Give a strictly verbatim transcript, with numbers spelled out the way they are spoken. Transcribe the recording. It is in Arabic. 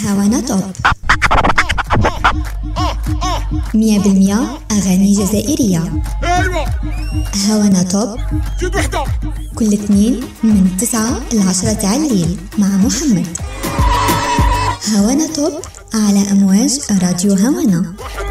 هوانا توب مية بالمية أغاني جزائرية. ايوه هوانا توب زيد وحده كل اثنين من تسعة لعشرة تاع الليل مع محمد. هوانا توب على أمواج راديو هوانا.